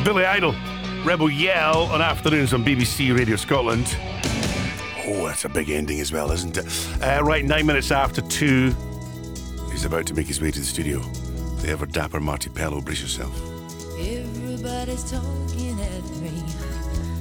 Billy Idol, Rebel Yell on Afternoons on BBC Radio Scotland. Oh, that's a big ending as well, isn't it? Right, 9 minutes after 2. He's about to make his way to the studio. The ever dapper Marty Pello, brace yourself. Everybody's talking at me.